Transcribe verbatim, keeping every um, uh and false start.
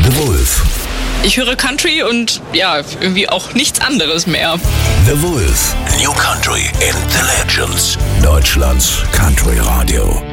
The Wolf. Ich höre Country und ja, irgendwie auch nichts anderes mehr. The Wolf. New Country in the Legends. Deutschlands Country Radio.